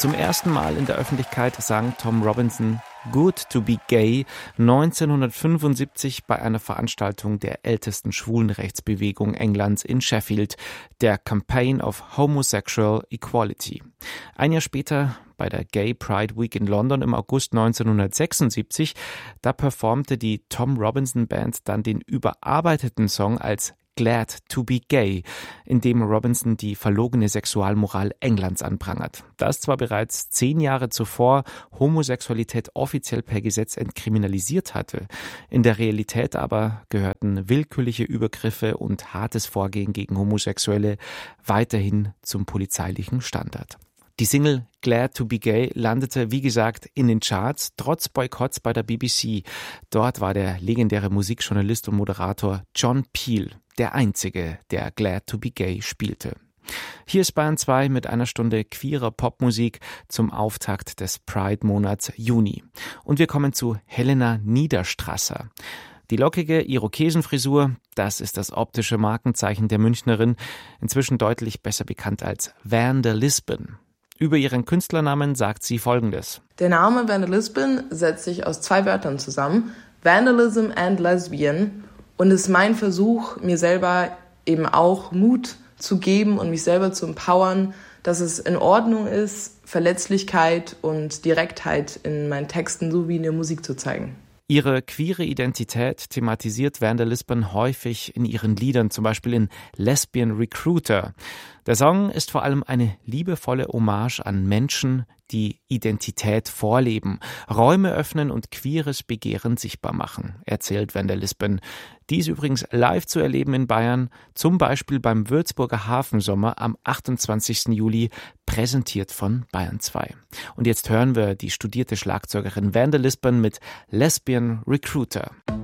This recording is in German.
Zum ersten Mal in der Öffentlichkeit sang Tom Robinson Good to be Gay 1975 bei einer Veranstaltung der ältesten Schwulenrechtsbewegung Englands in Sheffield, der Campaign of Homosexual Equality. Ein Jahr später bei der Gay Pride Week in London im August 1976, da performte die Tom Robinson Band dann den überarbeiteten Song als Glad to be Gay, in dem Robinson die verlogene Sexualmoral Englands anprangert. Das zwar bereits 10 Jahre zuvor Homosexualität offiziell per Gesetz entkriminalisiert hatte, in der Realität aber gehörten willkürliche Übergriffe und hartes Vorgehen gegen Homosexuelle weiterhin zum polizeilichen Standard. Die Single Glad to be Gay landete, wie gesagt, in den Charts, trotz Boykotts bei der BBC. Dort war der legendäre Musikjournalist und Moderator John Peel der Einzige, der Glad to be Gay spielte. Hier ist Bayern 2 mit einer Stunde queerer Popmusik zum Auftakt des Pride-Monats Juni. Und wir kommen zu Helena Niederstrasser. Die lockige Irokesenfrisur, das ist das optische Markenzeichen der Münchnerin, inzwischen deutlich besser bekannt als Van der Lisbon. Über ihren Künstlernamen sagt sie Folgendes. Der Name Van der Lisbon setzt sich aus 2 Wörtern zusammen, Vandalism and Lesbian, und ist mein Versuch, mir selber eben auch Mut zu geben und mich selber zu empowern, dass es in Ordnung ist, Verletzlichkeit und Direktheit in meinen Texten sowie in der Musik zu zeigen. Ihre queere Identität thematisiert Van der Lisbon häufig in ihren Liedern, zum Beispiel in Lesbian Recruiter. Der Song ist vor allem eine liebevolle Hommage an Menschen, die Identität vorleben, Räume öffnen und queeres Begehren sichtbar machen, erzählt Van der Lisbon. Dies übrigens live zu erleben in Bayern, zum Beispiel beim Würzburger Hafensommer am 28. Juli, präsentiert von Bayern 2. Und jetzt hören wir die studierte Schlagzeugerin Van der Lisbon mit Lesbian Recruiter.